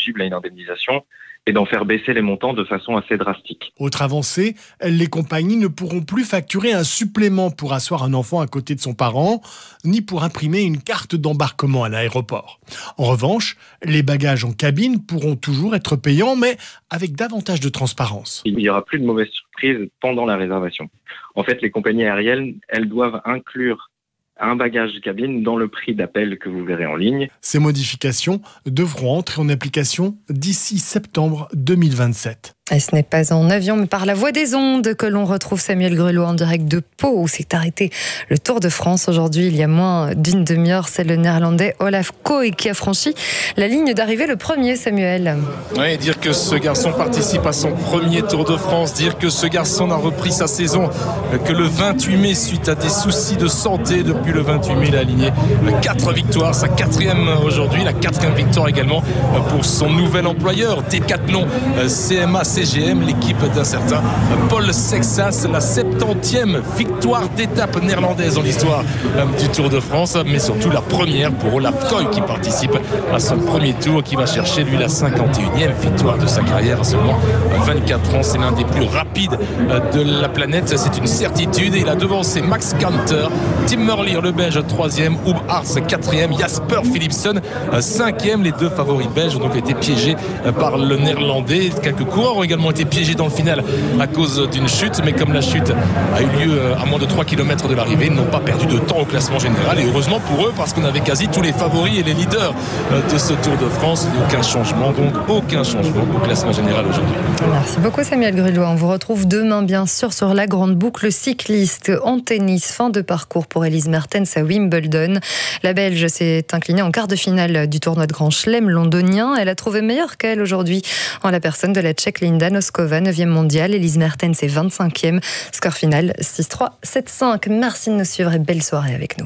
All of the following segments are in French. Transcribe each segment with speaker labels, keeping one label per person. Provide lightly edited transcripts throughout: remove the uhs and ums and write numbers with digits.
Speaker 1: éligibles à une indemnisation et d'en faire baisser les montants de façon assez drastique.
Speaker 2: Autre avancée, les compagnies ne pourront plus facturer un supplément pour asseoir un enfant à côté de son parent, ni pour imprimer une carte d'embarquement à l'aéroport. En revanche, les bagages en cabine pourront toujours être payants, mais avec davantage de transparence.
Speaker 1: Il n'y aura plus de mauvaises surprises pendant la réservation. En fait, les compagnies aériennes, elles doivent inclure un bagage de cabine dans le prix d'appel que vous verrez en ligne.
Speaker 2: Ces modifications devront entrer en application d'ici septembre 2027.
Speaker 3: Et ce n'est pas en avion, mais par la voie des ondes que l'on retrouve Samuel Grelot en direct de Pau, où s'est arrêté le Tour de France. Aujourd'hui, il y a moins d'une demi-heure, c'est le néerlandais Olaf Kooi qui a franchi la ligne d'arrivée le premier, Samuel.
Speaker 4: Oui, dire que ce garçon participe à son premier Tour de France, dire que ce garçon a repris sa saison que le 28 mai suite à des soucis de santé. Depuis le 28 mai, il a aligné 4 victoires, sa 4e aujourd'hui, la 4e victoire également pour son nouvel employeur, Decathlon CMA CGM, l'équipe d'un certain Paul Sexas, la 70e victoire d'étape néerlandaise dans l'histoire du Tour de France, mais surtout la première pour Olaf Kooi qui participe à son premier tour, qui va chercher lui la 51e victoire de sa carrière à seulement 24 ans. C'est l'un des plus rapides de la planète, c'est une certitude, et il a devancé Max Kanter, Tim Merlier le Belge 3e, Huub Aerts 4e, Jasper Philipsen 5e. Les deux favoris belges ont donc été piégés par le néerlandais. Quelques coureurs ont également été piégés dans le final à cause d'une chute, mais comme la chute a eu lieu à moins de 3 km de l'arrivée, ils n'ont pas perdu de temps au classement général, et heureusement pour eux, parce qu'on avait quasi tous les favoris et les leaders de ce Tour de France. Aucun changement, donc aucun changement au classement général aujourd'hui.
Speaker 3: Merci beaucoup Samuel Grelot. On vous retrouve demain bien sûr sur la grande boucle cycliste en tennis. Fin de parcours pour Elise Mertens à Wimbledon. La Belge s'est inclinée en quart de finale du tournoi de Grand Chelem londonien. Elle a trouvé meilleure qu'elle aujourd'hui en la personne de la Tchèque Linda Noskova, 9e mondiale. Elise Mertens est 25e. Score final 6-3, 7-5. Merci de nous suivre et belle soirée avec nous.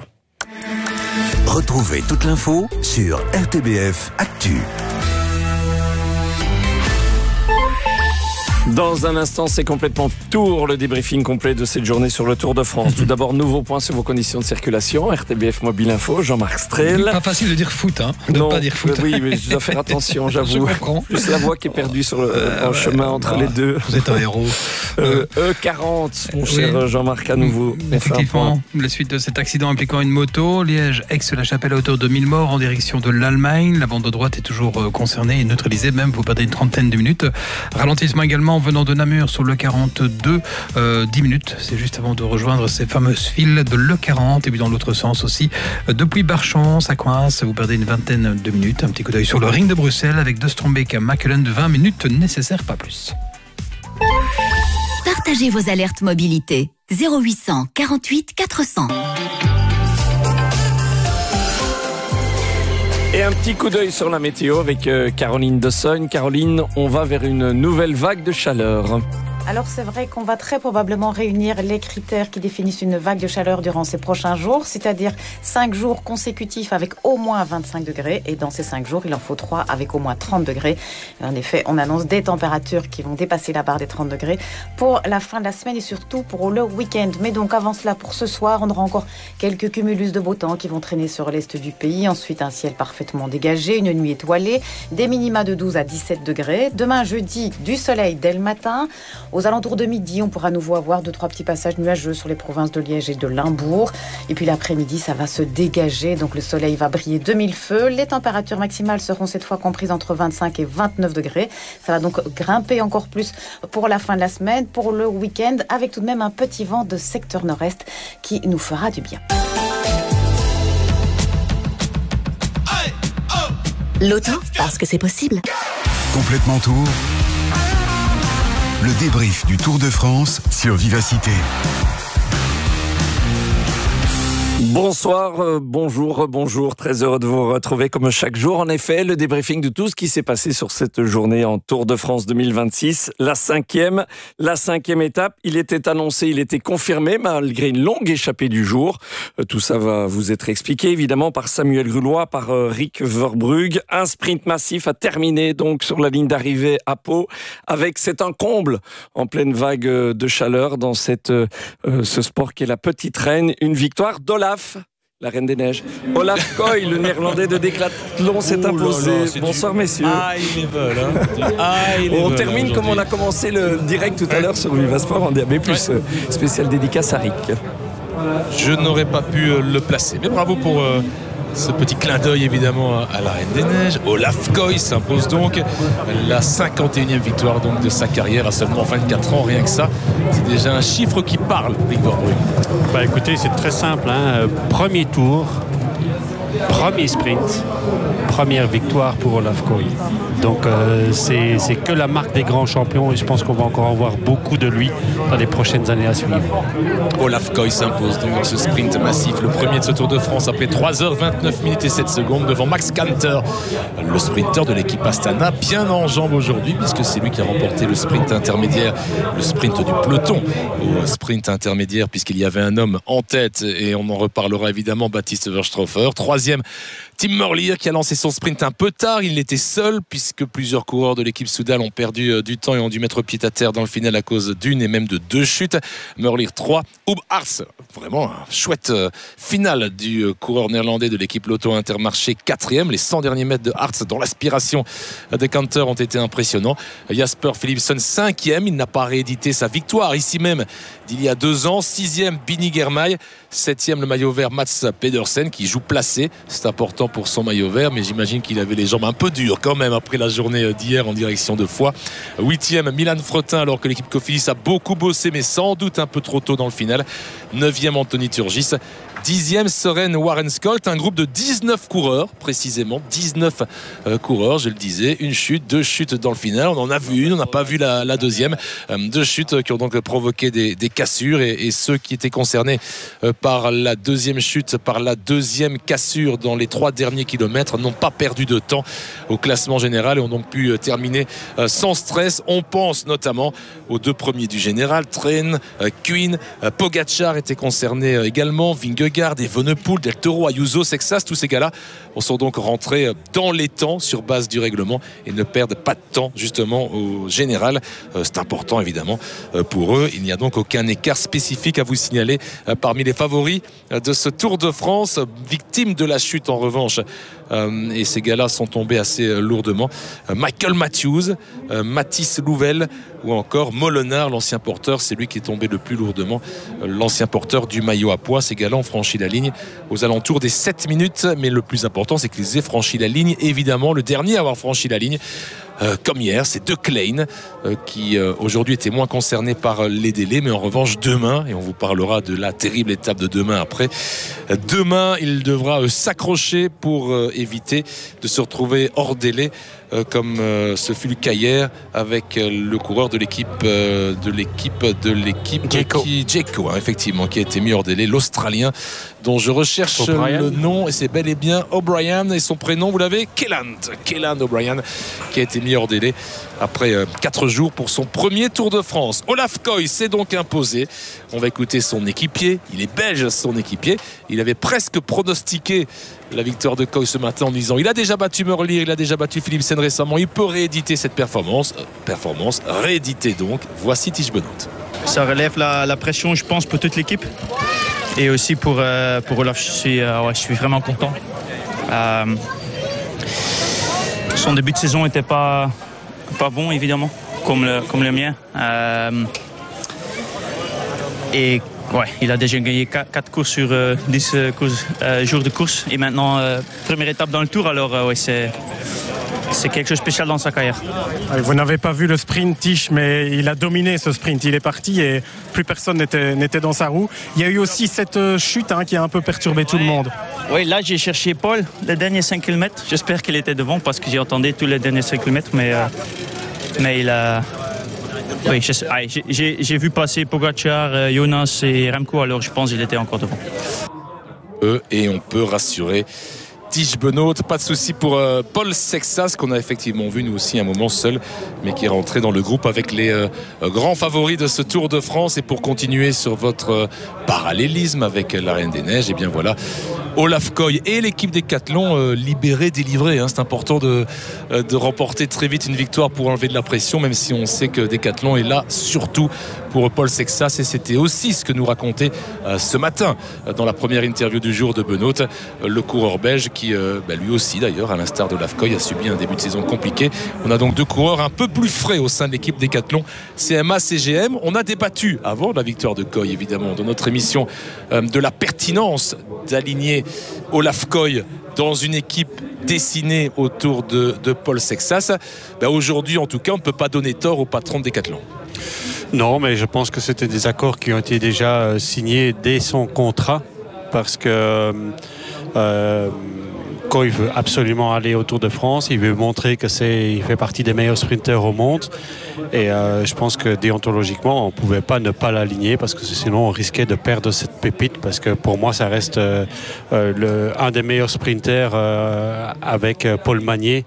Speaker 5: Retrouvez toute l'info sur RTBF Actu.
Speaker 6: Dans un instant, c'est complètement tour, le débriefing complet de cette journée sur le Tour de France. Tout d'abord, nouveau point sur vos conditions de circulation. RTBF Mobile Info, Jean-Marc Strel.
Speaker 7: Pas facile de dire foot, hein. De
Speaker 6: non,
Speaker 7: pas dire foot.
Speaker 6: Oui, mais je dois faire attention, j'avoue.
Speaker 7: Je comprends.
Speaker 6: Plus la voix qui est perdue sur en chemin entre les deux.
Speaker 7: Vous êtes un héros.
Speaker 6: E40, mon cher Jean-Marc, à nouveau.
Speaker 7: Effectivement, la suite de cet accident impliquant une moto, Liège, Aix-la-Chapelle à hauteur de 1000 morts en direction de l'Allemagne. La bande de droite est toujours concernée et neutralisée, même vous perdez une trentaine de minutes. Ralentissement également venant de Namur sur le 42, 10 minutes, c'est juste avant de rejoindre ces fameuses files de l'E40, et puis dans l'autre sens aussi, depuis Barchamps, ça coince, vous perdez une vingtaine de minutes. Un petit coup d'œil sur le ring de Bruxelles avec de Strombeek à Machelen, 20 minutes nécessaires, pas plus.
Speaker 8: Partagez vos alertes mobilité 0800 48 400.
Speaker 6: Et un petit coup d'œil sur la météo avec Caroline Dossogne. Caroline, on va vers une nouvelle vague de chaleur.
Speaker 9: Alors c'est vrai qu'on va très probablement réunir les critères qui définissent une vague de chaleur durant ces prochains jours, c'est-à-dire 5 jours consécutifs avec au moins 25 degrés, et dans ces 5 jours, il en faut 3 avec au moins 30 degrés. Et en effet, on annonce des températures qui vont dépasser la barre des 30 degrés pour la fin de la semaine et surtout pour le week-end. Mais donc avant cela, pour ce soir, on aura encore quelques cumulus de beau temps qui vont traîner sur l'est du pays. Ensuite, un ciel parfaitement dégagé, une nuit étoilée, des minima de 12 à 17 degrés. Demain, jeudi, du soleil dès le matin. Aux alentours de midi, on pourra à nouveau avoir 2-3 petits passages nuageux sur les provinces de Liège et de Limbourg. Et puis l'après-midi, ça va se dégager, donc le soleil va briller de mille feux. Les températures maximales seront cette fois comprises entre 25 et 29 degrés. Ça va donc grimper encore plus pour la fin de la semaine, pour le week-end, avec tout de même un petit vent de secteur nord-est qui nous fera du bien.
Speaker 8: Loto, parce que c'est possible.
Speaker 5: Complètement tour. Le débrief du Tour de France sur Vivacité.
Speaker 6: Bonsoir, bonjour, très heureux de vous retrouver comme chaque jour. En effet, le débriefing de tout ce qui s'est passé sur cette journée en Tour de France 2026, la cinquième étape. Il était annoncé, il était confirmé malgré une longue échappée du jour. Tout ça va vous être expliqué évidemment par Samuel Grelot, par Rick Verbrugge. Un sprint massif a terminé donc sur la ligne d'arrivée à Pau avec c'est un comble en pleine vague de chaleur dans ce sport qui est la petite reine. Une victoire d'Olaf. La Reine des Neiges. Olaf Koy, le néerlandais de décathlon, s'est imposé. Bonsoir messieurs. On termine comme on a commencé le direct tout à l'heure sur Vivasport en DAB+, spécial dédicace à Rick.
Speaker 4: Je n'aurais pas pu le placer. Mais bravo pour ce petit clin d'œil évidemment à la Reine des Neiges. Olaf Koy s'impose donc la 51e victoire donc de sa carrière à seulement 24 ans. Rien que ça, c'est déjà un chiffre qui parle, Rick Verbrugge.
Speaker 10: Bah écoutez, c'est très simple, hein. Premier tour, premier sprint, première victoire pour Olaf Koy. Donc c'est que la marque des grands champions et je pense qu'on va encore en voir beaucoup de lui dans les prochaines années à suivre.
Speaker 4: Olaf Koy s'impose donc dans ce sprint massif, le premier de ce Tour de France après 3h29 minutes et 7 secondes devant Max Kanter, le sprinter de l'équipe Astana, bien en jambes aujourd'hui puisque c'est lui qui a remporté le sprint intermédiaire, le sprint du peloton au sprint intermédiaire puisqu'il y avait un homme en tête et on en reparlera évidemment, Baptiste Verstroffer. Troisième, Tim Merlier qui a lancé son sprint un peu tard, il était seul puisque plusieurs coureurs de l'équipe Soudal ont perdu du temps et ont dû mettre pied à terre dans le final à cause d'une et même de 2 chutes. Merlier 3, Huub Aerts, vraiment un chouette finale du coureur néerlandais de l'équipe Lotto Intermarché, 4e. Les 100 derniers mètres de Aerts dans l'aspiration des Kanter ont été impressionnants. Jasper Philipsen 5e, il n'a pas réédité sa victoire ici même d'il y a 2 ans. 6e, Bini Girmay. 7e, le maillot vert Mats Pedersen qui joue placé. C'est important pour son maillot vert, mais j'imagine qu'il avait les jambes un peu dures quand même après la journée d'hier en direction de Foix. 8e, Milan Fretin, alors que l'équipe Cofidis a beaucoup bossé, mais sans doute un peu trop tôt dans le final. 9e, Anthony Turgis. 10e, Søren Warenskolt, un groupe de 19 coureurs, précisément 19 coureurs, je le disais, une chute, 2 chutes dans le final, on en a vu une, on n'a pas vu la deuxième, 2 chutes qui ont donc provoqué des cassures et ceux qui étaient concernés par la deuxième chute, par la deuxième cassure dans les 3 derniers kilomètres n'ont pas perdu de temps au classement général et ont donc pu terminer sans stress. On pense notamment aux 2 premiers du général, Tren, Kuhn, Pogacar était concerné également, Vingegaard, Evenepoel, Del Toro, Ayuso, Sexas, tous ces gars-là sont donc rentrés dans les temps sur base du règlement et ne perdent pas de temps justement au général. C'est important évidemment pour eux. Il n'y a donc aucun écart spécifique à vous signaler parmi les favoris de ce Tour de France, victimes de la chute en revanche. Et ces gars-là sont tombés assez lourdement. Michael Matthews, Mathis Louvel ou encore Molenard, l'ancien porteur, c'est lui qui est tombé le plus lourdement, l'ancien porteur du maillot à pois. Ces gars-là ont franchi la ligne aux alentours des 7 minutes, mais le plus important c'est qu'ils aient franchi la ligne, évidemment le dernier à avoir franchi la ligne comme hier, c'est De Klein qui aujourd'hui était moins concerné par les délais, mais en revanche demain, et on vous parlera de la terrible étape de demain après, demain il devra s'accrocher pour éviter de se retrouver hors délai comme ce fut le cas hier avec le coureur de l'équipe Jayco, hein, effectivement, qui a été mis hors délai, l'Australien dont je recherche O'Brien. Le nom et c'est bel et bien O'Brien et son prénom vous l'avez, Kellan O'Brien, qui a été mis hors délai après 4 jours pour son premier Tour de France. Olaf Koy s'est donc imposé. On va écouter son équipier, il est belge son équipier, il avait presque pronostiqué la victoire de Koy ce matin en disant il a déjà battu Merlier, il a déjà battu Philipsen récemment, il peut rééditer cette performance rééditer donc. Voici Tiesj Benoot.
Speaker 11: Ça relève la pression je pense pour toute l'équipe et aussi pour Olaf. Je suis vraiment content. Son début de saison n'était pas bon évidemment comme le mien et ouais, il a déjà gagné 4 courses sur 10 jours de course et maintenant première étape dans le Tour, alors ouais, c'est quelque chose de spécial dans sa carrière.
Speaker 12: Vous n'avez pas vu le sprint, Tish, mais il a dominé ce sprint. Il est parti et plus personne n'était dans sa roue. Il y a eu aussi cette chute qui a un peu perturbé tout le monde.
Speaker 11: Oui, là j'ai cherché Paul les derniers 5 km. J'espère qu'il était devant parce que j'ai entendu tous les derniers 5 km, mais il a... Oui, j'ai vu passer Pogacar, Jonas et Remco, alors je pense qu'il était encore devant.
Speaker 4: Et on peut rassurer Tiesj Benoot, pas de souci pour Paul Sexas qu'on a effectivement vu nous aussi un moment seul, mais qui est rentré dans le groupe avec les grands favoris de ce Tour de France. Et pour continuer sur votre parallélisme avec la Reine des Neiges, et bien voilà, Olaf Koy et l'équipe Decathlon libérée, délivrée. C'est important de remporter très vite une victoire pour enlever de la pression, même si on sait que Decathlon est là surtout pour Paul Sexas, et c'était aussi ce que nous racontait ce matin dans la première interview du jour de Benoît, le coureur belge qui lui aussi d'ailleurs, à l'instar de Olaf Koy, a subi un début de saison compliqué. On a donc deux coureurs un peu plus frais au sein de l'équipe Decathlon CMA CGM. On a débattu avant la victoire de Koy évidemment dans notre émission de la pertinence d'aligner Olaf Koy dans une équipe dessinée autour de Paul Sexas. Aujourd'hui en tout cas on ne peut pas donner tort au patron de Decathlon.
Speaker 10: Non, mais je pense que c'était des accords qui ont été déjà signés dès son contrat, parce que Koy veut absolument aller au Tour de France, il veut montrer qu'il fait partie des meilleurs sprinteurs au monde, et je pense que déontologiquement on ne pouvait pas ne pas l'aligner, parce que sinon on risquait de perdre cette pépite, parce que pour moi ça reste un des meilleurs sprinteurs avec Paul Magnier.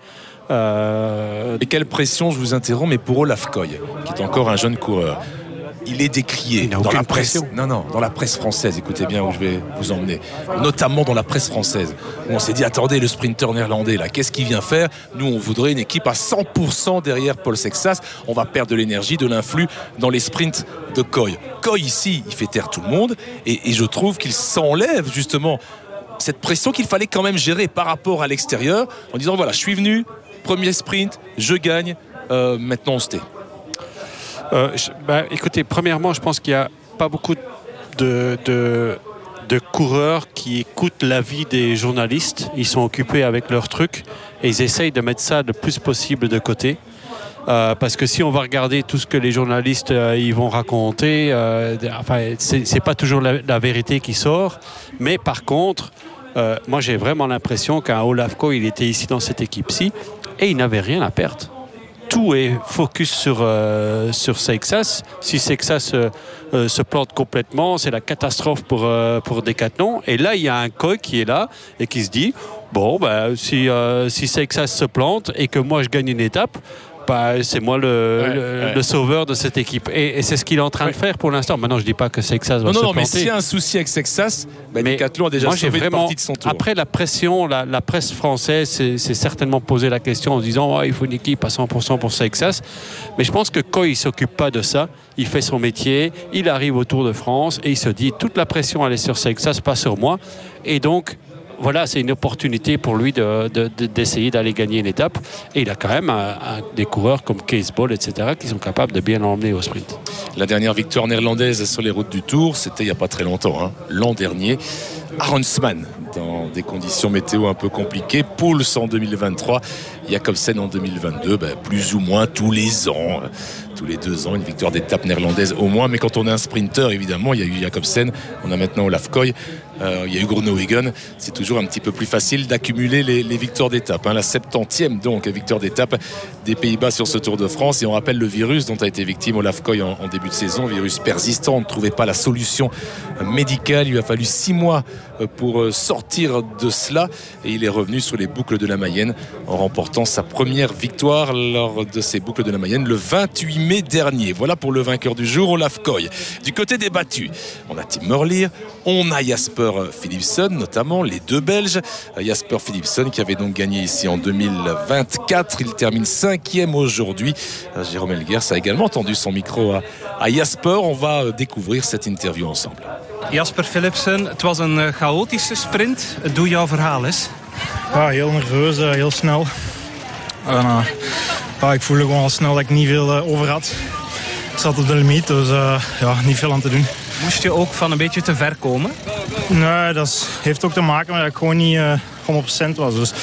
Speaker 4: Et quelle pression, je vous interromps, mais pour Olaf Koy, qui est encore un jeune coureur, il est décrié dans la presse. Dans la presse française. Écoutez bien où je vais vous emmener. Notamment dans la presse française, où on s'est dit attendez, le sprinter néerlandais là, qu'est-ce qu'il vient faire? Nous, on voudrait une équipe à 100% derrière Paul Sexas. On va perdre de l'énergie, de l'influx dans les sprints de Koy. Koy ici, il fait taire tout le monde, et je trouve qu'il s'enlève justement cette pression qu'il fallait quand même gérer par rapport à l'extérieur, en disant voilà, je suis venu. Premier sprint, je gagne, maintenant on se tait.
Speaker 10: Écoutez, premièrement, je pense qu'il n'y a pas beaucoup de coureurs qui écoutent l'avis des journalistes. Ils sont occupés avec leurs trucs et ils essayent de mettre ça le plus possible de côté. Parce que si on va regarder tout ce que les journalistes ils vont raconter, c'est pas toujours la vérité qui sort. Mais par contre, moi j'ai vraiment l'impression qu'un Olaf Koy, il était ici dans cette équipe-ci et il n'avait rien à perdre. Tout est focus sur Sexas. Si Sexas se plante complètement, c'est la catastrophe pour Decathlon. Et là, il y a un Koy qui est là et qui se dit bon, si Sexas se plante et que moi je gagne une étape, c'est moi le sauveur de cette équipe. Et c'est ce qu'il est en train de faire pour l'instant. Maintenant, je ne dis pas que Sexas va se planter.
Speaker 4: Mais s'il y a un souci avec Sexas, Decathlon a déjà sauvé une partie de son tour.
Speaker 10: Après la pression, la presse française s'est certainement posé la question en se disant il faut une équipe à 100% pour Sexas. Mais je pense que Koy, il ne s'occupe pas de ça. Il fait son métier, il arrive au Tour de France et il se dit toute la pression elle est sur Sexas, pas sur moi. Et donc, voilà, c'est une opportunité pour lui d'essayer d'aller gagner une étape. Et il a quand même des coureurs comme Kees Bol, etc., qui sont capables de bien l'emmener au sprint.
Speaker 4: La dernière victoire néerlandaise sur les routes du Tour, c'était il n'y a pas très longtemps, l'an dernier. Aronsman, dans des conditions météo un peu compliquées. Pouls en 2023, Jacobsen en 2022, plus ou moins tous les ans. Tous les 2 ans, une victoire d'étape néerlandaise au moins. Mais quand on est un sprinter, évidemment, il y a eu Jacobsen, on a maintenant Olaf Koy, il y a eu Groenewegen. C'est toujours un petit peu plus facile d'accumuler les victoires d'étape. La 70e donc victoire d'étape des Pays-Bas sur ce Tour de France. Et on rappelle le virus dont a été victime Olaf Koy en début de saison, virus persistant. On ne trouvait pas la solution médicale. Il lui a fallu 6 mois pour sortir de cela. Et il est revenu sur les boucles de la Mayenne en remportant sa première victoire lors de ces boucles de la Mayenne le 28 mai dernier. Voilà pour le vainqueur du jour, Olaf Koy. Du côté des battus, on a Tim Merlier, on a Jasper Philipsen, notamment les 2 Belges. Jasper Philipsen qui avait donc gagné ici en 2024. Il termine 5e aujourd'hui. Jérôme Elguers a également tendu son micro à Jasper. On va découvrir cette interview ensemble.
Speaker 13: Jasper Philipsen, het was een chaotische sprint. Doe jouw verhaal eens.
Speaker 14: Ja, heel nerveus, heel snel. Ik voelde gewoon al snel dat ik niet veel over had. Ik zat op de limiet, dus niet veel aan te doen.
Speaker 13: Moest je ook van een beetje te ver komen?
Speaker 14: Nee, dat heeft ook te maken met dat ik gewoon niet 100% was. Dus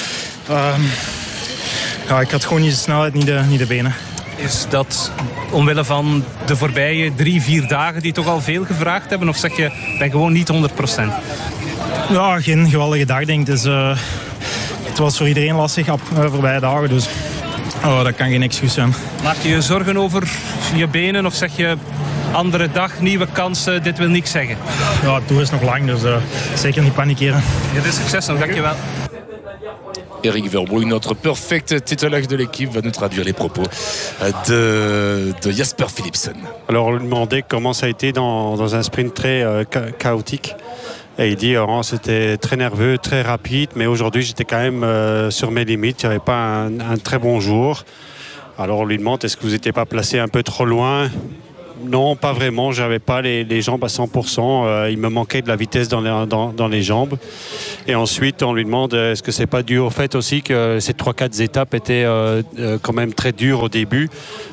Speaker 14: ik had gewoon niet de snelheid, niet de benen.
Speaker 13: Is dat omwille van de voorbije 3-4 dagen die toch al veel gevraagd hebben? Of zeg je, ben gewoon niet 100%?
Speaker 14: Ja, geen geweldige dag denk ik. Dus, het was voor iedereen lastig voorbije dagen, dus dat kan geen excuus zijn.
Speaker 13: Maak je je zorgen over je benen of zeg je andere dag, nieuwe kansen, dit wil niks zeggen?
Speaker 14: Ja, het toer is nog lang, dus zeker niet panikeren.
Speaker 13: Heel veel succes nog, dankjewel.
Speaker 4: Eric Verbrugge, notre perfect titulaire de l'équipe, va nous traduire les propos de Jasper Philipsen.
Speaker 10: Alors on lui demandait comment ça a été dans un sprint très chaotique. Et il dit c'était très nerveux, très rapide, mais aujourd'hui j'étais quand même sur mes limites. Il n'y avait pas un très bon jour. Alors on lui demande est-ce que vous n'étiez pas placé un peu trop loin? Non, pas vraiment. J'avais pas les jambes à 100%. Il me manquait de la vitesse dans les jambes. Et ensuite, on lui demande est-ce que c'est pas dû au fait aussi que ces 3-4 étapes étaient quand même très dures au début.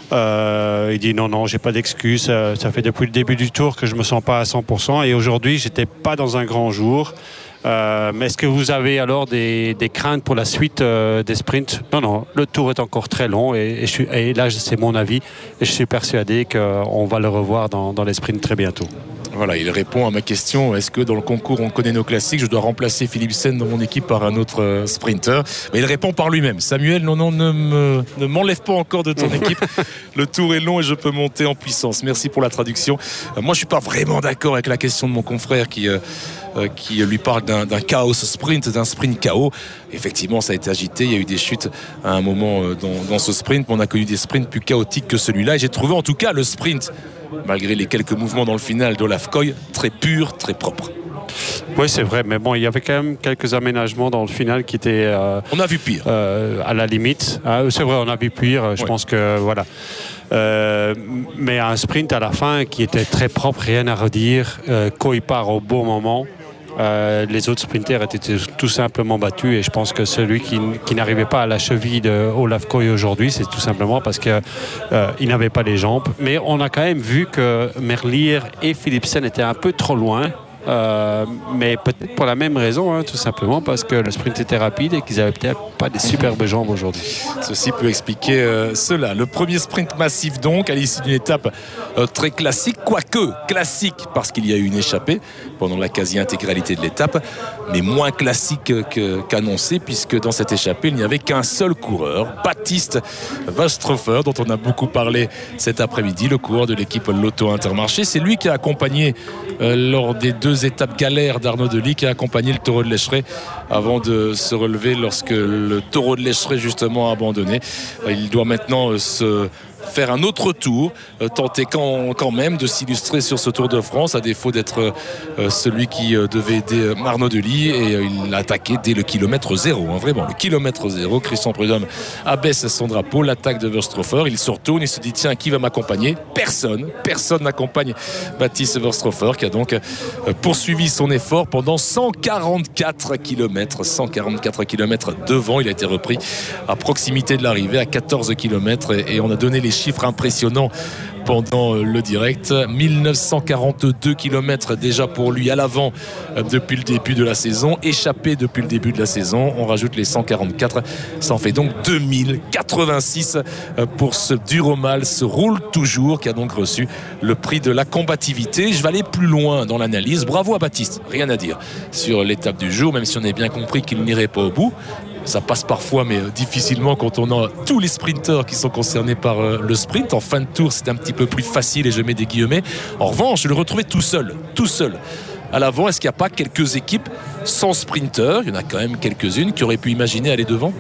Speaker 10: Il dit non, j'ai pas d'excuse. Ça fait depuis le début du tour que je me sens pas à 100%. Et aujourd'hui, j'étais pas dans un grand jour. Mais est-ce que vous avez alors des craintes pour la suite des sprints? Non, le tour est encore très long et là c'est mon avis et je suis persuadé qu'on va le revoir dans les sprints très bientôt.
Speaker 4: Voilà, il répond à ma question. Est-ce que dans le concours on connaît nos classiques? Je dois remplacer Philipsen dans mon équipe par un autre sprinter. Mais il répond par lui-même. Samuel, non, ne m'enlève pas encore de ton équipe. Le tour est long et je peux monter en puissance. Merci pour la traduction. Moi, je suis pas vraiment d'accord avec la question de mon confrère qui lui parle d'un chaos sprint, d'un sprint chaos. Effectivement, ça a été agité. Il y a eu des chutes à un moment dans ce sprint. Mais on a connu des sprints plus chaotiques que celui-là. Et j'ai trouvé en tout cas le sprint, malgré les quelques mouvements dans le final d'Olaf Koy, très pur, très propre.
Speaker 10: Oui, c'est vrai, mais bon, il y avait quand même quelques aménagements dans le final qui étaient...
Speaker 4: on a vu pire.
Speaker 10: À la limite. C'est vrai, on a vu pire. Je pense que, voilà. Mais un sprint à la fin qui était très propre, rien à redire. Koy part au bon moment. Les autres sprinters étaient tout simplement battus et je pense que celui qui n'arrivait pas à la cheville de Olaf Koy aujourd'hui, c'est tout simplement parce qu'il n'avait pas les jambes. Mais on a quand même vu que Merlier et Philipsen étaient un peu trop loin. Mais peut-être pour la même raison, tout simplement parce que le sprint était rapide et qu'ils n'avaient peut-être pas des superbes jambes aujourd'hui.
Speaker 4: Ceci peut expliquer cela. Le premier sprint massif donc à l'issue d'une étape très classique, quoique classique parce qu'il y a eu une échappée pendant la quasi-intégralité de l'étape, mais moins classique qu'annoncé puisque dans cette échappée il n'y avait qu'un seul coureur, Baptiste Wöstrofer, dont on a beaucoup parlé cet après-midi, le coureur de l'équipe Lotto Intermarché. C'est lui qui a accompagné lors des 2 étapes galères d'Arnaud Delis, qui a accompagné le Taureau de l'Escheret avant de se relever lorsque le Taureau de l'Escheret justement a abandonné. Il doit maintenant se faire un autre tour, tenter quand même de s'illustrer sur ce Tour de France à défaut d'être celui qui devait aider Arnaud Delis, et il a attaqué dès le kilomètre 0, vraiment le kilomètre 0. Christian Prudhomme abaisse son drapeau, l'attaque de Wöstrofer, il se retourne, il se dit tiens, qui va m'accompagner? Personne n'accompagne Baptiste Wöstrofer, qui a donc poursuivi son effort pendant 144 km devant. Il a été repris à proximité de l'arrivée à 14 km et on a donné les chiffres impressionnants pendant le direct. 1942 km déjà pour lui à l'avant depuis le début de la saison, échappé depuis le début de la saison. On rajoute les 144, ça en fait donc 2086 pour ce Duromal, ce roule toujours, qui a donc reçu le prix de la combativité. Je vais aller plus loin dans l'analyse. Bravo à Baptiste, rien à dire sur l'étape du jour, même si on a bien compris qu'il n'irait pas au bout. Ça passe parfois, mais difficilement quand on a tous les sprinteurs qui sont concernés par le sprint. En fin de tour, c'est un petit peu plus facile et je mets des guillemets. En revanche, je le retrouvais tout seul. À l'avant, est-ce qu'il n'y a pas quelques équipes sans sprinter? Il y en a quand même quelques-unes qui auraient pu imaginer aller devant.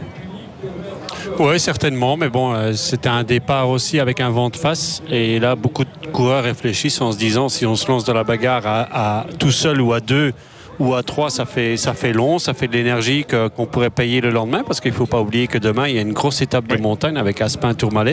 Speaker 10: Oui, certainement, mais bon, c'était un départ aussi avec un vent de face. Et là, beaucoup de coureurs réfléchissent en se disant si on se lance dans la bagarre à tout seul ou à 2 ou à 3, ça fait long, ça fait de l'énergie qu'on pourrait payer le lendemain, parce qu'il ne faut pas oublier que demain il y a une grosse étape de montagne avec Aspin-Tourmalet.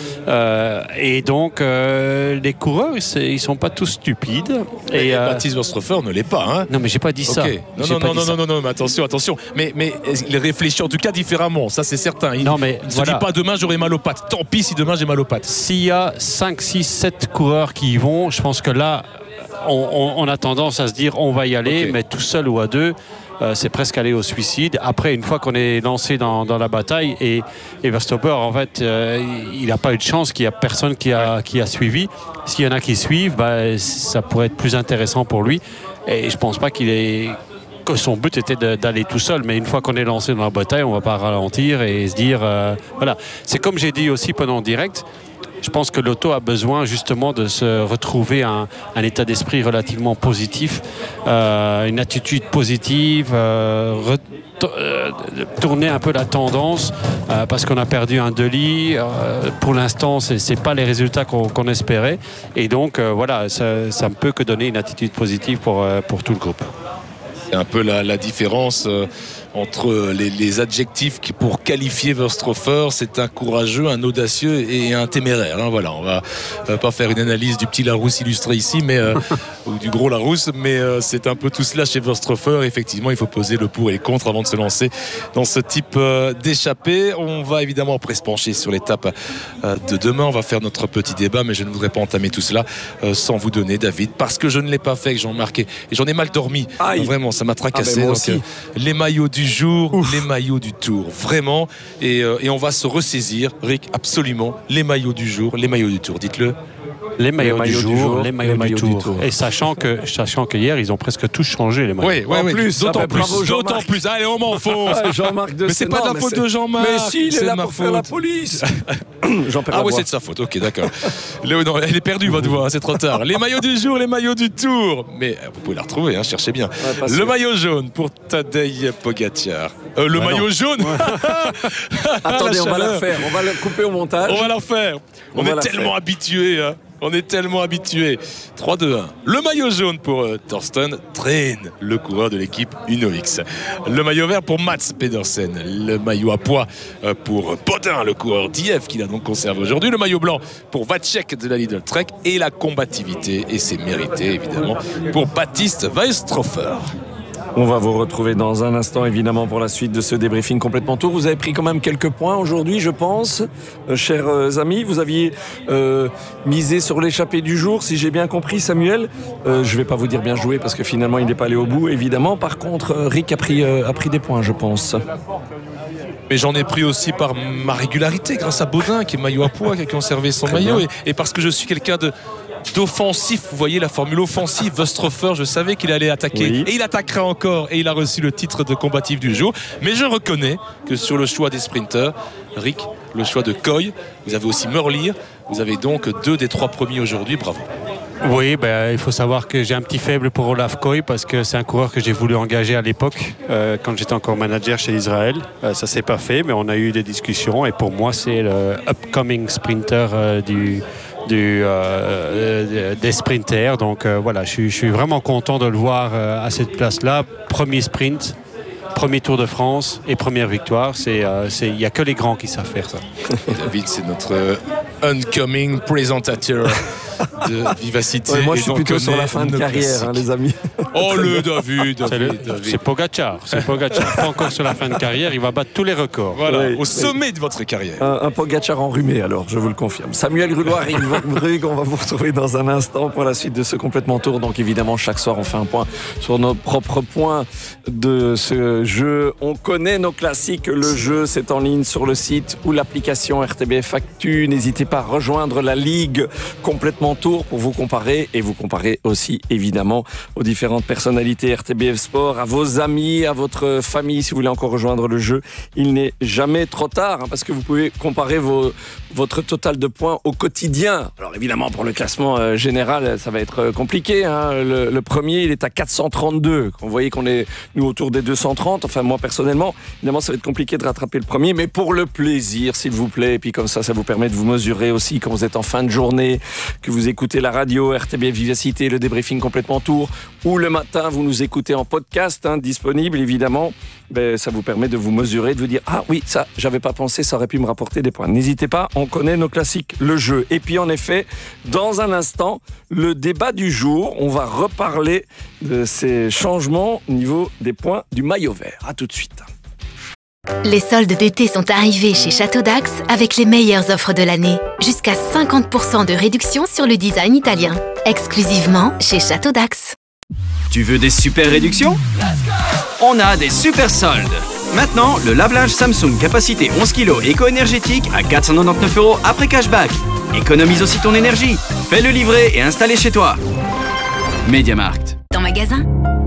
Speaker 10: Et donc les coureurs, ils ne sont pas tous stupides. Et
Speaker 4: Baptiste Wöstrofer ne l'est pas. Hein.
Speaker 10: Non, mais j'ai pas dit ça.
Speaker 4: Non, mais attention. Mais il réfléchit en tout cas différemment, ça c'est certain. Il ne se dit pas demain j'aurai mal aux pattes. Tant pis si demain j'ai mal aux pattes.
Speaker 10: S'il y a 5, 6, 7 coureurs qui y vont, je pense que là on a tendance à se dire on va y aller, mais tout seul ou à 2, c'est presque aller au suicide. Après, une fois qu'on est lancé dans la bataille, et Wöstrofer, en fait, il n'a pas eu de chance, qu'il n'y a personne qui a suivi. S'il y en a qui suivent, ça pourrait être plus intéressant pour lui. Et je ne pense pas que son but était d'aller tout seul, mais une fois qu'on est lancé dans la bataille, on ne va pas ralentir et se dire voilà. C'est comme j'ai dit aussi pendant le direct. Je pense que l'auto a besoin justement de se retrouver un état d'esprit relativement positif, une attitude positive, tourner un peu la tendance, parce qu'on a perdu un Delis. Pour l'instant, c'est pas les résultats qu'on espérait. Et donc, voilà, ça ne peut que donner une attitude positive pour tout le groupe.
Speaker 4: C'est un peu la différence entre les adjectifs pour qualifier Wöstrofer. C'est un courageux, un audacieux et un téméraire. Hein, voilà, on va pas faire une analyse du petit Larousse illustré ici, mais ou du gros Larousse, mais c'est un peu tout cela chez Wöstrofer. Effectivement, il faut poser le pour et le contre avant de se lancer dans ce type d'échappée. On va évidemment après se pencher sur l'étape de demain. On va faire notre petit débat, mais je ne voudrais pas entamer tout cela sans vous donner, David, parce que je ne l'ai pas fait, que Jean-Marc, et j'en ai mal dormi. Vraiment, ça m'a tracassé.
Speaker 6: moi
Speaker 4: donc,
Speaker 6: aussi.
Speaker 4: les maillots du jour, les maillots du tour, vraiment. Et on va se ressaisir, Rick, absolument. Les maillots du jour, les maillots du tour, dites-le.
Speaker 10: Les maillots du jour, les maillots du tour. Et sachant que hier, ils ont presque tous changé les maillots.
Speaker 4: Oui. D'autant plus. Allez, on m'enfonce.
Speaker 6: Jean-Marc
Speaker 4: mais c'est pas de la faute de Jean-Marc.
Speaker 6: Mais si, il est là
Speaker 4: ma
Speaker 6: pour
Speaker 4: faute.
Speaker 6: faire la police.
Speaker 4: C'est de sa faute. Ok, d'accord. Non, elle est perdue, votre voix. C'est trop tard. Les maillots du jour, les maillots du tour. Mais vous pouvez la retrouver, cherchez bien. Le maillot jaune pour Tadej Pogačar. Le maillot jaune.
Speaker 6: Attendez, on va la refaire. On va la couper au montage.
Speaker 4: On va la refaire. On est tellement habitués. On est tellement habitués. 3-2-1. Le maillot jaune pour Thorsten Tren, le coureur de l'équipe Uno X. Le maillot vert pour Mats Pedersen. Le maillot à pois pour Bodin, le coureur d'IF qu'il a donc conservé aujourd'hui. Le maillot blanc pour Vacek de la Lidl Trek. Et la combativité, et c'est mérité évidemment, pour Baptiste Wöstrofer.
Speaker 6: On va vous retrouver dans un instant, évidemment, pour la suite de ce débriefing complètement tour. Vous avez pris quand même quelques points aujourd'hui, je pense. Chers amis, vous aviez misé sur l'échappée du jour, si j'ai bien compris, Samuel. Je ne vais pas vous dire bien joué, parce que finalement, il n'est pas allé au bout, évidemment. Par contre, Rick a pris des points, je pense.
Speaker 4: Mais j'en ai pris aussi par ma régularité, grâce à Bodin, qui est maillot à pois, qui a conservé son maillot. Et parce que je suis quelqu'un d'offensif, vous voyez la formule offensive. Wöstrofer, je savais qu'il allait attaquer, et il attaquera encore, et il a reçu le titre de combatif du jour. Mais je reconnais que sur le choix des sprinters, Rick, le choix de Koy, vous avez aussi Merlier, vous avez donc 2 des 3 premiers aujourd'hui, bravo.
Speaker 10: Oui, il faut savoir que j'ai un petit faible pour Olaf Koy parce que c'est un coureur que j'ai voulu engager à l'époque quand j'étais encore manager chez Israël. Ça s'est pas fait, mais on a eu des discussions, et pour moi c'est le upcoming sprinter des sprinters. Donc voilà, je suis vraiment content de le voir à cette place-là. Premier sprint, premier Tour de France et première victoire. Il n'y a que les grands qui savent faire ça.
Speaker 4: David, c'est notre oncoming présentateur de Vivacité.
Speaker 6: Moi, je suis plutôt sur la fin de carrière, les amis.
Speaker 4: Oh, le David.
Speaker 10: C'est Pogačar. Pas encore sur la fin de carrière, il va battre tous les records.
Speaker 4: Voilà, au sommet de votre carrière.
Speaker 6: Un Pogačar enrhumé, alors, je vous le confirme. Samuel Grulot, Rick Verbrugge, on va vous retrouver dans un instant pour la suite de ce complètement tour. Donc, évidemment, chaque soir, on fait un point sur nos propres points de ce jeu. On connaît nos classiques. Le jeu, c'est en ligne sur le site ou l'application RTBF Actu. N'hésitez pas à rejoindre la Ligue complètement tour pour vous comparer, et vous comparer aussi évidemment aux différentes personnalités RTBF Sport, à vos amis, à votre famille. Si vous voulez encore rejoindre le jeu, il n'est jamais trop tard, parce que vous pouvez comparer votre total de points au quotidien. Alors évidemment, pour le classement général, ça va être compliqué. Le premier, il est à 432. Vous voyez qu'on est nous autour des 230. Enfin, moi personnellement, évidemment, ça va être compliqué de rattraper le premier, mais pour le plaisir, s'il vous plaît. Et puis comme ça vous permet de vous mesurer aussi quand vous êtes en fin de journée, que vous écoutez la radio, RTBF Vivacité, le débriefing complètement tour, ou le matin, vous nous écoutez en podcast, disponible évidemment. Ça vous permet de vous mesurer, de vous dire « Ah oui, ça, j'avais pas pensé, ça aurait pu me rapporter des points ». N'hésitez pas, on connaît nos classiques, le jeu. Et puis en effet, dans un instant, le débat du jour, on va reparler de ces changements au niveau des points du maillot vert. À tout de suite.
Speaker 8: Les soldes d'été sont arrivés chez Château d'Ax avec les meilleures offres de l'année. Jusqu'à 50% de réduction sur le design italien. Exclusivement chez Château d'Ax.
Speaker 15: Tu veux des super réductions ? On a des super soldes. Maintenant, le lave-linge Samsung capacité 11 kg éco-énergétique à 499 € après cashback. Économise aussi ton énergie. Fais-le livrer et installer chez toi. MediaMarkt.
Speaker 8: Dans magasin.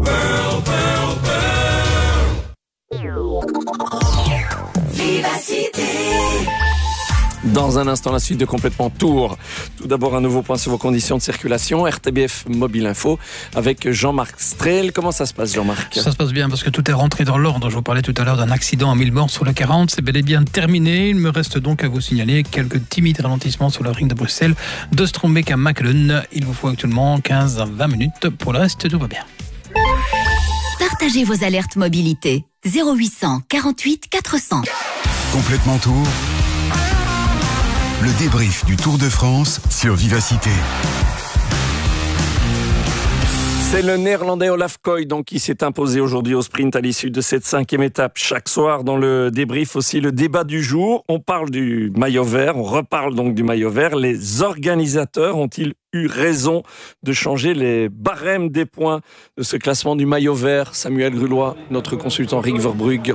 Speaker 6: Vivacité. Dans un instant, la suite de Complètement Tour. Tout d'abord, un nouveau point sur vos conditions de circulation. RTBF Mobile Info avec Jean-Marc Strel. Comment ça se passe, Jean-Marc ?
Speaker 7: Ça se passe bien parce que tout est rentré dans l'ordre. Je vous parlais tout à l'heure d'un accident à 1000 morts sur la 40. C'est bel et bien terminé. Il me reste donc à vous signaler quelques timides ralentissements sur le ring de Bruxelles, de Strombeek à Machelen. Il vous faut actuellement 15 à 20 minutes. Pour le reste, tout va bien.
Speaker 16: partagez vos alertes mobilité. 0800 48 400.
Speaker 5: Complètement Tour. Le débrief du Tour de France sur Vivacité.
Speaker 6: C'est le Néerlandais Olaf Koy donc, qui s'est imposé aujourd'hui au sprint à l'issue de cette 5e étape. Chaque soir, dans le débrief aussi, le débat du jour. On parle du maillot vert, on reparle donc du maillot vert. Les organisateurs ont-ils eu raison de changer les barèmes des points de ce classement du maillot vert? Samuel Grulois, notre consultant Rick Verbrugge.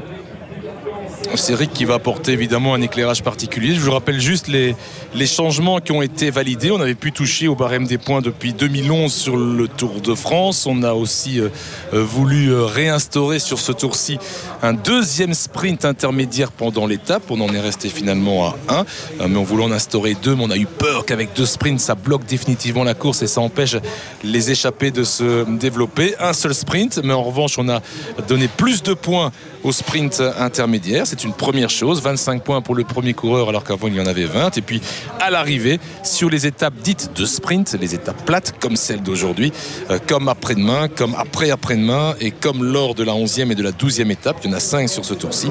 Speaker 4: C'est Rick qui va apporter évidemment un éclairage particulier. Je vous rappelle juste les changements qui ont été validés. On avait pu toucher au barème des points depuis 2011 sur le Tour de France. On a aussi voulu réinstaurer sur ce tour-ci un deuxième sprint intermédiaire pendant l'étape. On en est resté finalement à 1, mais on voulait en instaurer 2. Mais on a eu peur qu'avec 2 sprints, ça bloque définitivement la course et ça empêche les échappés de se développer. Un seul sprint, mais en revanche, on a donné plus de points au sprint intermédiaire. C'est une première chose, 25 points pour le premier coureur alors qu'avant il y en avait 20. Et puis à l'arrivée, sur les étapes dites de sprint, les étapes plates comme celle d'aujourd'hui, comme après-demain, comme après-après-demain et comme lors de la 11e et de la 12e étape, il y en a 5 sur ce tour-ci,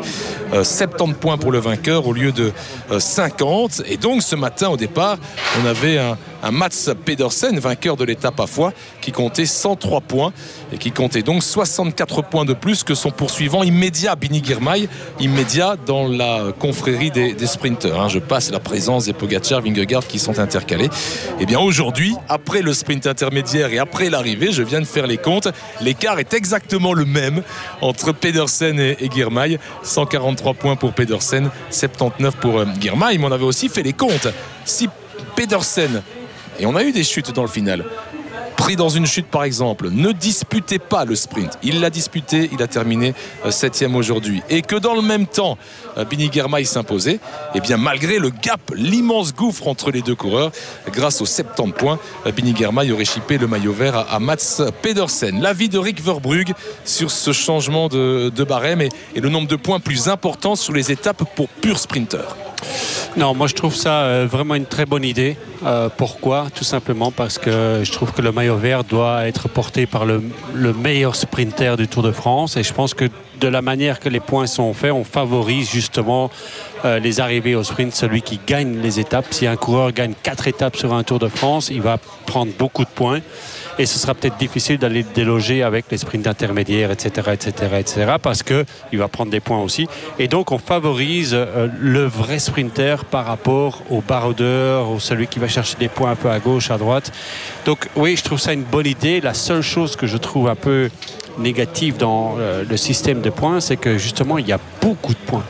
Speaker 4: 70 points pour le vainqueur au lieu de 50. Et donc ce matin au départ, on avait un Mats Pedersen, vainqueur de l'étape à Foix, qui comptait 103 points et qui comptait donc 64 points de plus que son poursuivant immédiat, Bini Girmay, immédiat dans la confrérie des sprinteurs. Je passe la présence des Pogacar, Vingegaard qui sont intercalés. Et bien aujourd'hui, après le sprint intermédiaire et après l'arrivée, je viens de faire les comptes, l'écart est exactement le même entre Pedersen et Girmay. 143 points pour Pedersen, 79 pour Girmay. Mais on avait aussi fait les comptes. Si Pedersen, et on a eu des chutes dans le final, pris dans une chute par exemple, ne disputait pas le sprint, il l'a disputé, il a terminé 7e aujourd'hui, et que dans le même temps Bini Girmay s'imposait, et bien malgré le gap, l'immense gouffre entre les deux coureurs, grâce aux 70 points, Bini Girmay aurait chippé le maillot vert à Mats Pedersen. L'avis de Rick Verbrugge sur ce changement de barème et le nombre de points plus importants sur les étapes pour pur sprinter.
Speaker 10: Non, moi je trouve ça vraiment une très bonne idée. Pourquoi? Tout simplement parce que je trouve que le maillot vert doit être porté par le meilleur sprinter du Tour de France, et je pense que de la manière que les points sont faits, on favorise justement les arrivées au sprint, celui qui gagne les étapes. Si un coureur gagne 4 étapes sur un Tour de France, il va prendre beaucoup de points. Et ce sera peut-être difficile d'aller déloger avec les sprints intermédiaires, etc., parce qu'il va prendre des points aussi. Et donc, on favorise le vrai sprinter par rapport au baroudeur, ou celui qui va chercher des points un peu à gauche, à droite. Donc, oui, je trouve ça une bonne idée. La seule chose que je trouve un peu négative dans le système de points, c'est que justement, il y a beaucoup de points.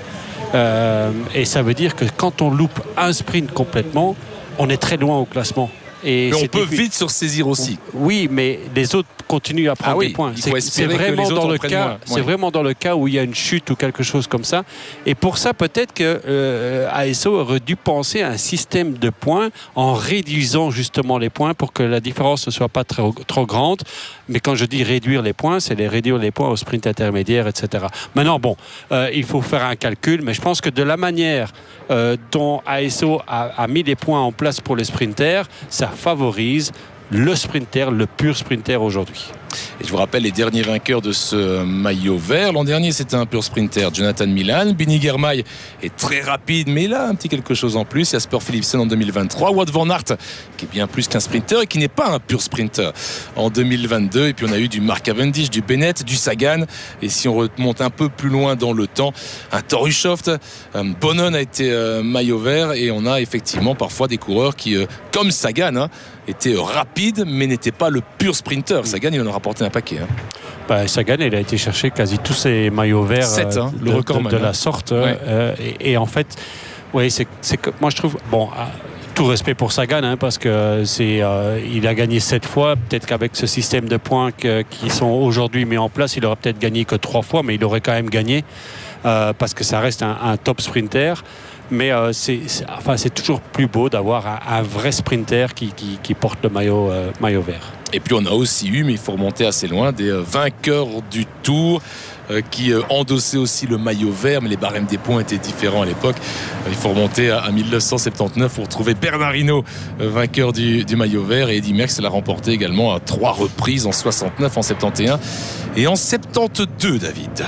Speaker 10: Et ça veut dire que quand on loupe un sprint complètement, on est très loin au classement.
Speaker 4: Et on peut vite se ressaisir aussi.
Speaker 10: Oui, mais les autres continuent à prendre des points. C'est vraiment dans le cas. C'est vraiment dans le cas où il y a une chute ou quelque chose comme ça. Et pour ça, peut-être que ASO aurait dû penser à un système de points en réduisant justement les points pour que la différence ne soit pas trop grande. Mais quand je dis réduire les points, c'est réduire les points au sprint intermédiaire, etc. Maintenant, bon, il faut faire un calcul, mais je pense que de la manière dont ASO a mis les points en place pour les sprinters, ça favorise le sprinter, le pur sprinter aujourd'hui.
Speaker 4: Et je vous rappelle les derniers vainqueurs de ce maillot vert. L'an dernier, c'était un pur sprinter, Jonathan Milan. Bini Girmay est très rapide, mais il a un petit quelque chose en plus. Jasper Philipsen en 2023. Wout van Aert, qui est bien plus qu'un sprinter et qui n'est pas un pur sprinter en 2022. Et puis on a eu du Mark Cavendish, du Bennett, du Sagan. Et si on remonte un peu plus loin dans le temps, un Thor Hushovd, Bonon a été maillot vert. Et on a effectivement parfois des coureurs qui, comme Sagan, étaient rapides, mais n'étaient pas le pur sprinter. Sagan, il en a rapporté un paquet.
Speaker 10: Sagan, il a été chercher quasi tous ses mailles verts
Speaker 4: 7, le record
Speaker 10: de la sorte. Ouais. Et en fait, oui, c'est que moi je trouve, bon, tout respect pour Sagan, parce que il a gagné 7 fois. Peut-être qu'avec ce système de points qui sont aujourd'hui mis en place, il aurait peut-être gagné que 3 fois, mais il aurait quand même gagné parce que ça reste un top sprinter. Mais c'est toujours plus beau d'avoir un vrai sprinter qui porte le maillot vert.
Speaker 4: Et puis on a aussi eu, mais il faut remonter assez loin, des vainqueurs du Tour, qui endossait aussi le maillot vert, mais les barèmes des points étaient différents à l'époque. Il faut remonter à 1979 pour trouver Bernard Hinault, vainqueur du maillot vert, et Eddy Merckx l'a remporté également à 3 reprises, en 69, en 71 et en 72, David.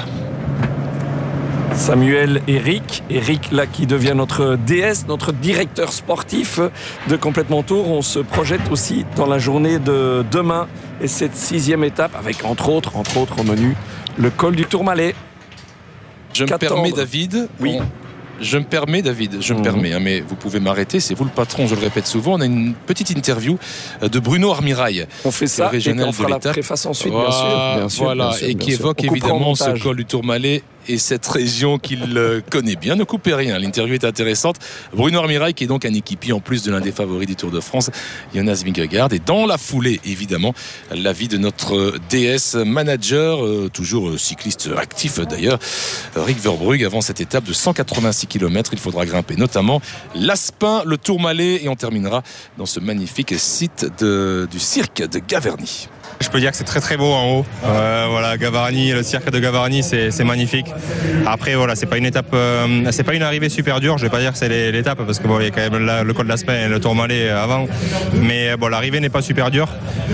Speaker 6: Samuel Eric là qui devient notre DS, notre directeur sportif de Complètement Tour. On se projette aussi dans la journée de demain et cette 6e étape avec entre autres au menu le col du Tourmalet.
Speaker 4: Je me permets, David.
Speaker 6: Oui.
Speaker 4: Je me permets, mais vous pouvez m'arrêter, c'est vous le patron, je le répète souvent. On a une petite interview de Bruno Armirail.
Speaker 6: On fait ça,
Speaker 4: et on fera
Speaker 6: la préface ensuite, bien sûr.
Speaker 4: Voilà, et qui évoque évidemment ce col du Tourmalet et cette région qu'il connaît bien. Ne coupez rien, l'interview est intéressante. Bruno Armirail, qui est donc un équipier en plus de l'un des favoris du Tour de France, Jonas Vingegaard. Et dans la foulée, évidemment, l'avis de notre DS manager, toujours cycliste actif d'ailleurs, Rick Verbrugge. Avant cette étape de 186 km, il faudra grimper notamment l'Aspin, le Tourmalet, et on terminera dans ce magnifique site du cirque de Gaverny.
Speaker 17: Je peux dire que c'est très très beau en haut. Voilà, Gavarnie, le cirque de Gavarnie, c'est magnifique. Après, voilà, c'est pas une étape, c'est pas une arrivée super dure. Je vais pas dire que c'est l'étape parce que bon, il y a quand même le col de l'Aspin et le Tourmalet avant. Mais bon, l'arrivée n'est pas super dure.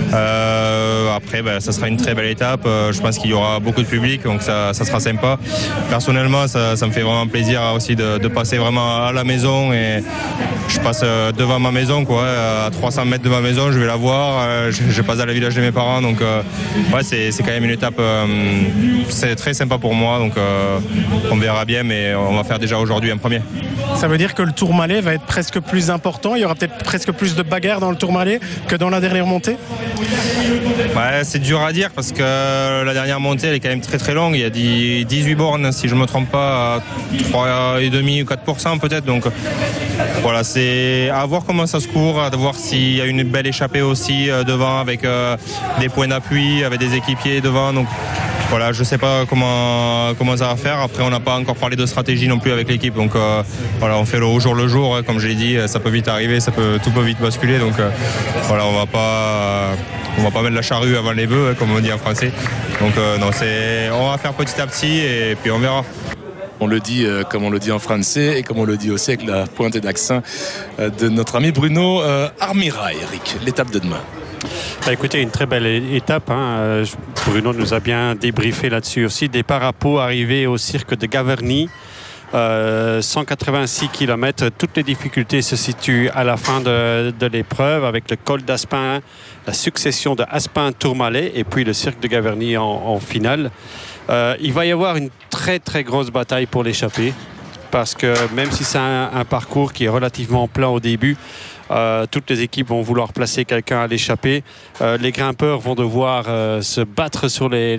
Speaker 17: Après, ça sera une très belle étape. Je pense qu'il y aura beaucoup de public, donc ça sera sympa. Personnellement, ça me fait vraiment plaisir aussi de passer vraiment à la maison, et je passe devant ma maison, quoi, à 300 mètres de ma maison. Je vais la voir. Je passe à la village de mes parents. Donc ouais, c'est quand même une étape, c'est très sympa pour moi, donc on verra bien, mais on va faire déjà aujourd'hui un premier.
Speaker 12: Ça veut dire que le Tourmalet va être presque plus important, il y aura peut-être presque plus de bagarres dans le Tourmalet que dans la dernière montée?
Speaker 17: Ouais, c'est dur à dire parce que la dernière montée elle est quand même très très longue, il y a 18 bornes si je me trompe pas, à 3,5 ou 4% peut-être, donc voilà, c'est à voir comment ça se court, à voir s'il y a une belle échappée aussi devant avec des points d'appui, avec des équipiers devant, donc voilà, je sais pas comment ça va faire. Après, on n'a pas encore parlé de stratégie non plus avec l'équipe, donc voilà, on fait le jour le jour, comme je l'ai dit, ça peut vite arriver, tout peut vite basculer, donc voilà, on va pas mettre la charrue avant les bœufs, comme on dit en français, donc non, on va faire petit à petit et puis on verra.
Speaker 4: On le dit comme on le dit en français et comme on le dit aussi avec la pointe d'accent de notre ami Bruno Armirail. Eric, l'étape de demain.
Speaker 10: Écoutez, une très belle étape, hein. Bruno nous a bien débriefé là-dessus aussi. Départ à Pau, arrivé au cirque de Gaverny, 186 km. Toutes les difficultés se situent à la fin de l'épreuve, avec le col d'Aspin, la succession de Aspin-Tourmalet et puis le cirque de Gaverny en finale. Il va y avoir une très très grosse bataille pour l'échappée, parce que même si c'est un parcours qui est relativement plat au début, toutes les équipes vont vouloir placer quelqu'un à l'échappée. Les grimpeurs vont devoir se battre sur les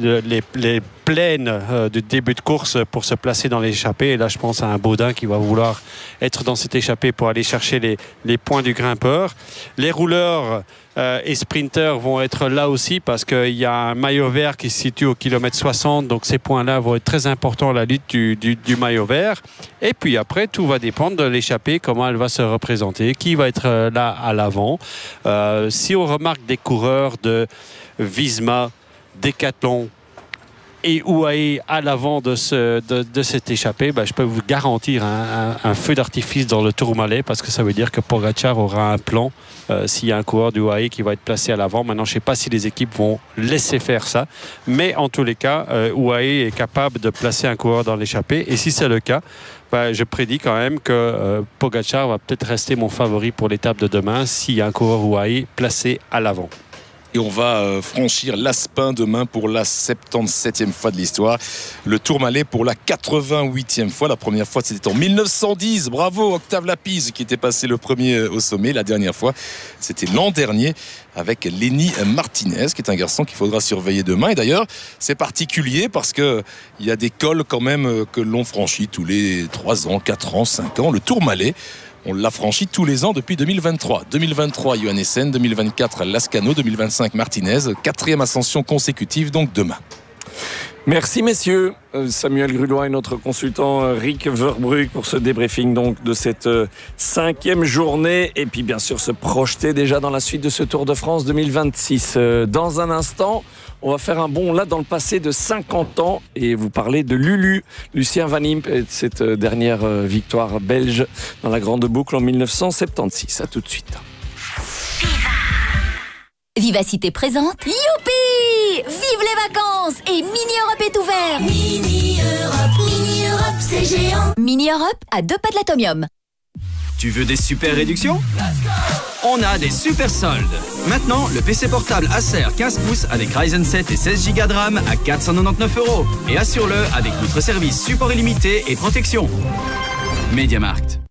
Speaker 10: plaines du début de course pour se placer dans l'échappée. Et là, je pense à un Baudin qui va vouloir être dans cette échappée pour aller chercher les points du grimpeur. Les rouleurs et sprinters vont être là aussi parce qu'il y a un maillot vert qui se situe au kilomètre 60, donc ces points-là vont être très importants à la lutte du maillot vert. Et puis après, tout va dépendre de l'échappée, comment elle va se représenter, qui va être là à l'avant. Si on remarque des coureurs de Visma, Decathlon et UAE à l'avant de cette échappée, je peux vous garantir un feu d'artifice dans le Tourmalet, parce que ça veut dire que Pogačar aura un plan s'il y a un coureur du UAE qui va être placé à l'avant. Maintenant, je ne sais pas si les équipes vont laisser faire ça, mais en tous les cas, UAE est capable de placer un coureur dans l'échappée, et si c'est le cas, je prédis quand même que Pogačar va peut-être rester mon favori pour l'étape de demain s'il y a un coureur UAE placé à l'avant.
Speaker 4: Et on va franchir l'Aspin demain pour la 77e fois de l'histoire. Le Tourmalet pour la 88e fois. La première fois, c'était en 1910. Bravo, Octave Lapise qui était passé le premier au sommet. La dernière fois, c'était l'an dernier avec Lenny Martinez, qui est un garçon qu'il faudra surveiller demain. Et d'ailleurs, c'est particulier parce qu'il y a des cols quand même que l'on franchit tous les 3 ans, 4 ans, 5 ans. Le Tourmalet, on l'a franchi tous les ans depuis 2023. 2023, Johannessen, 2024, Lascano, 2025, Martinez. 4e ascension consécutive, donc demain.
Speaker 6: Merci messieurs. Samuel Grulois et notre consultant Rick Verbrugge pour ce débriefing donc de cette 5e journée, et puis bien sûr se projeter déjà dans la suite de ce Tour de France 2026. Dans un instant, On va faire un bond là dans le passé de 50 ans et vous parler de Lulu, Lucien Van Impe et de cette dernière victoire belge dans la grande boucle en 1976. À tout de suite.
Speaker 16: Vivacité présente. Youpi! Vive les vacances! Et Mini Europe est ouvert! Mini Europe, c'est géant! Mini Europe à 2 pas de l'Atomium.
Speaker 15: Tu veux des super réductions? On a des super soldes. Maintenant, le PC portable Acer 15 pouces avec Ryzen 7 et 16 Go de RAM à 499 €. Et assure-le avec notre service support illimité et protection. MediaMarkt.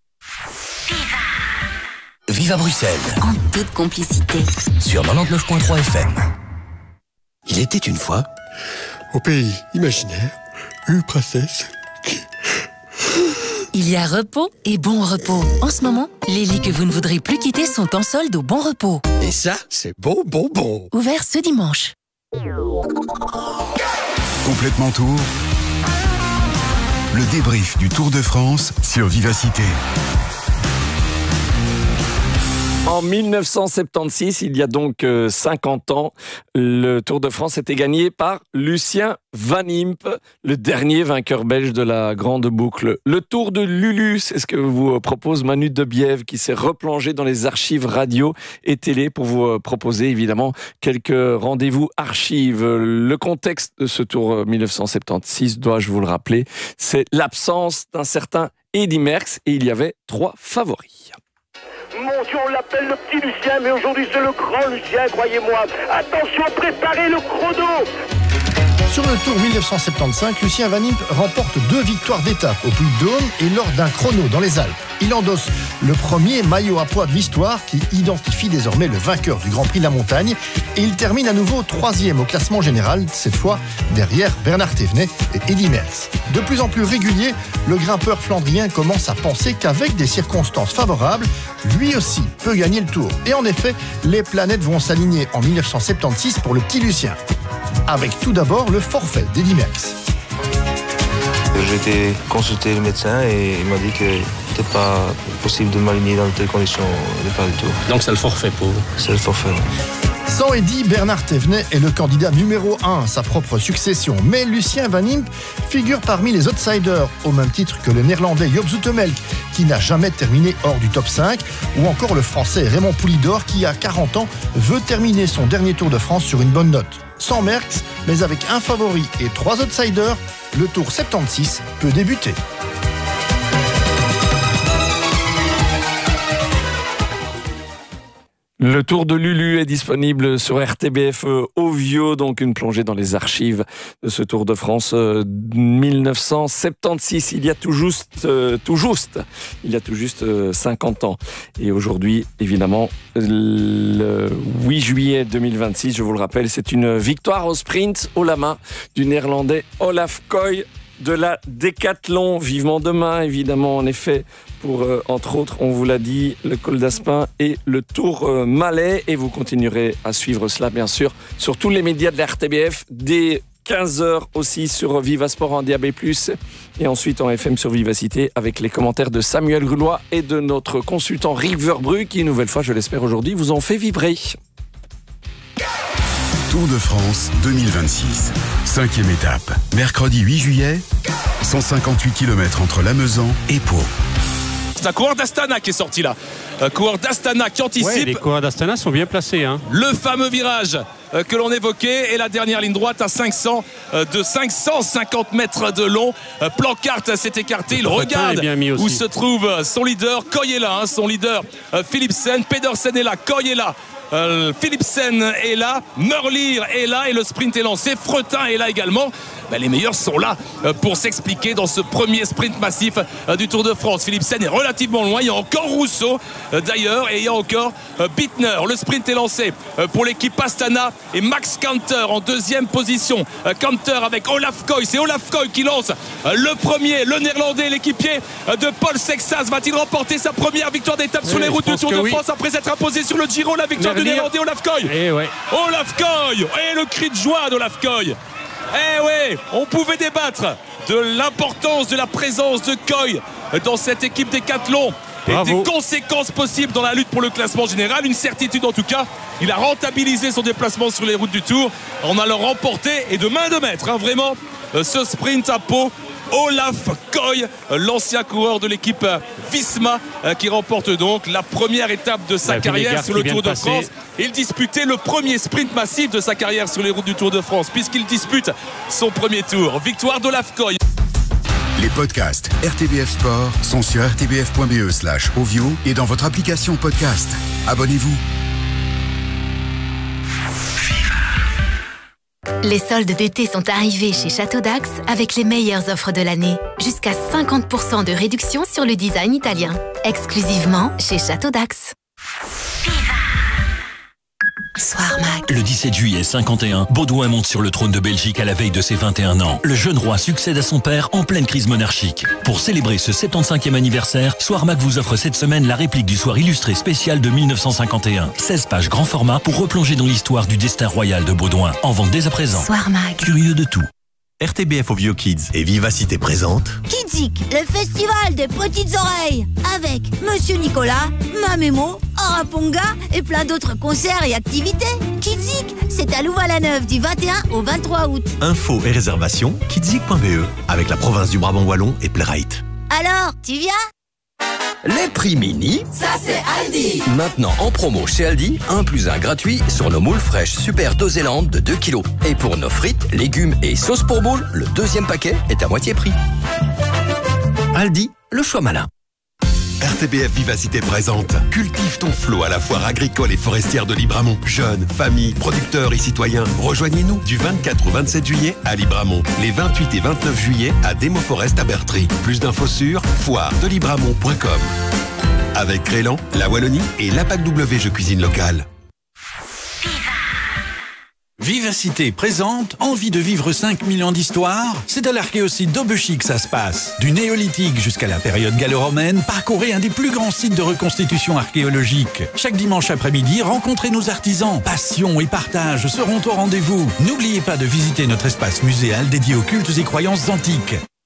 Speaker 18: Viva Bruxelles.
Speaker 16: En toute complicité.
Speaker 18: Sur 99.3 FM. Il était une fois,
Speaker 19: au pays imaginaire, une princesse qui...
Speaker 20: Il y a repos et bon repos. En ce moment, les lits que vous ne voudrez plus quitter sont en solde au bon repos.
Speaker 19: Et ça, c'est bon.
Speaker 20: Ouvert ce dimanche.
Speaker 5: Complètement tour. Le débrief du Tour de France sur Vivacité.
Speaker 6: En 1976, il y a donc 50 ans, le Tour de France était gagné par Lucien Van Impe, le dernier vainqueur belge de la grande boucle. Le Tour de Lulu, c'est ce que vous propose Manu Debiève, qui s'est replongé dans les archives radio et télé pour vous proposer évidemment quelques rendez-vous archives. Le contexte de ce Tour 1976, dois-je vous le rappeler, c'est l'absence d'un certain Eddy Merckx et il y avait 3 favoris.
Speaker 21: Mon Dieu, on l'appelle le petit Lucien, mais aujourd'hui c'est le grand Lucien, croyez-moi. Attention, préparez le chrono.
Speaker 22: Sur le Tour 1975, Lucien Van Impe remporte 2 victoires d'étape au Puy-de-Dôme et lors d'un chrono dans les Alpes. Il endosse le premier maillot à pois de l'histoire qui identifie désormais le vainqueur du Grand Prix de la Montagne et il termine à nouveau 3e au classement général, cette fois derrière Bernard Thévenet et Eddy Merckx. De plus en plus régulier, le grimpeur flandrien commence à penser qu'avec des circonstances favorables, lui aussi peut gagner le Tour. Et en effet, les planètes vont s'aligner en 1976 pour le petit Lucien. Avec tout d'abord le forfait d'Eddy Merckx.
Speaker 23: J'ai été consulter le médecin et il m'a dit que c'était pas possible de m'aligner dans de telles conditions au départ du Tour.
Speaker 10: Donc c'est le forfait pour vous?
Speaker 23: C'est le forfait, oui.
Speaker 22: Sans Eddy, Bernard Thévenet est le candidat numéro 1 à sa propre succession. Mais Lucien Van Impe figure parmi les outsiders, au même titre que le néerlandais Joop Zoetemelk, qui n'a jamais terminé hors du top 5, ou encore le français Raymond Poulidor, qui à 40 ans veut terminer son dernier Tour de France sur une bonne note. Sans Merckx, mais avec un favori et 3 outsiders, le Tour 76 peut débuter.
Speaker 6: Le Tour de Lulu est disponible sur RTBF Ovio, donc une plongée dans les archives de ce Tour de France 1976. Il y a tout juste 50 ans. Et aujourd'hui, évidemment, le 8 juillet 2026, je vous le rappelle, c'est une victoire au sprint haut la main du néerlandais Olaf Koy de la Décathlon. Vivement demain, évidemment, en effet, pour, entre autres, on vous l'a dit, le Col d'Aspin et le Tour Malais. Et vous continuerez à suivre cela, bien sûr, sur tous les médias de la RTBF, dès 15h aussi sur Vivasport en DAB+, et ensuite en FM sur Vivacité, avec les commentaires de Samuel Grulois et de notre consultant River Bru, qui, une nouvelle fois, je l'espère aujourd'hui, vous ont fait vibrer.
Speaker 5: Tour de France 2026. 5e étape. Mercredi 8 juillet, 158 km entre Lamezan et Pau.
Speaker 4: C'est un coureur d'Astana qui est sorti là. Un coureur d'Astana qui anticipe.
Speaker 10: Ouais, les coureurs d'Astana sont bien placés.
Speaker 4: Le fameux virage que l'on évoquait et la dernière ligne droite à 550 mètres de long. Plancart s'est écarté. Il regarde où se trouve son leader. Koy est là, son leader Philipsen. Pedersen est là. Koy est là. Philipsen est là, Merlier est là et le sprint est lancé. Fretin est là également. Les meilleurs sont là pour s'expliquer dans ce premier sprint massif du Tour de France. Philipsen est relativement loin. Il y a encore Rousseau d'ailleurs et il y a encore Bittner. Le sprint est lancé pour l'équipe Astana et Max Kanter en 2e position. Kanter avec Olaf Koy. C'est Olaf Koy qui lance le premier. Le néerlandais, l'équipier de Paul Sexas, va-t-il remporter sa première victoire d'étape sur les routes du Tour de France après s'être imposé sur le Giro? La victoire du néerlandais Olaf Koy. Olaf Koy et le cri de joie d'Olaf Koy. On pouvait débattre de l'importance de la présence de Koy dans cette équipe Décathlon. et
Speaker 10: Bravo.
Speaker 4: des conséquences possibles dans la lutte pour le classement général. Une certitude en tout cas, il a rentabilisé son déplacement sur les routes du Tour en allant remporter et de main de maître, vraiment, ce sprint à Pau. Olaf Koy, l'ancien coureur de l'équipe Visma, qui remporte donc la première étape de sa carrière sur le Tour de France. Il disputait le premier sprint massif de sa carrière sur les routes du Tour de France, puisqu'il dispute son premier tour. Victoire d'Olaf Koy.
Speaker 5: Les podcasts RTBF Sport sont sur rtbf.be/ovio et dans votre application podcast. Abonnez-vous.
Speaker 8: Les soldes d'été sont arrivés chez Château Dax avec les meilleures offres de l'année. Jusqu'à 50% de réduction sur le design italien. Exclusivement chez Château Dax. Soir Mag.
Speaker 1: Le 17 juillet 51, Baudouin monte sur le trône de Belgique à la veille de ses 21 ans. Le jeune roi succède à son père en pleine crise monarchique. Pour célébrer ce 75e anniversaire, Soir Mag vous offre cette semaine la réplique du soir illustré spécial de 1951. 16 pages grand format pour replonger dans l'histoire du destin royal de Baudouin. En vente dès à présent.
Speaker 8: Soir Mag.
Speaker 1: Curieux de tout.
Speaker 2: RTBF au Vieux Kids et Vivacité présente
Speaker 3: Kidzik, le festival des petites oreilles, avec Monsieur Nicolas, Mamémo, Araponga et plein d'autres concerts et activités. Kidzik, c'est à Louvain-la-Neuve du 21 au 23 août.
Speaker 2: Infos et réservations kidzik.be avec la province du Brabant Wallon et Playrite.
Speaker 3: Alors, tu viens ?
Speaker 24: Les prix mini,
Speaker 3: ça c'est Aldi.
Speaker 24: Maintenant en promo chez Aldi, 1 + 1 gratuit sur nos moules fraîches Super Dosélande de 2 kg. Et pour nos frites, légumes et sauces pour moules, le deuxième paquet est à moitié prix. Aldi, le choix malin.
Speaker 5: RTBF Vivacité présente Cultive ton flot à la foire agricole et forestière de Libramont. Jeunes, familles, producteurs et citoyens, rejoignez-nous du 24 au 27 juillet à Libramont. Les 28 et 29 juillet à Démoforest à Bertry. Plus d'infos sur foiredelibramont.com. Avec Crélan, la Wallonie et l'APAC W Jeux Cuisine Locale.
Speaker 1: Vivacité présente, envie de vivre 5000 ans d'histoire? C'est à l'archéosite d'Aubechy que ça se passe. Du néolithique jusqu'à la période gallo-romaine, parcourez un des plus grands sites de reconstitution archéologique. Chaque dimanche après-midi, rencontrez nos artisans. Passion et partage seront au rendez-vous. N'oubliez pas de visiter notre espace muséal dédié aux cultes et croyances antiques.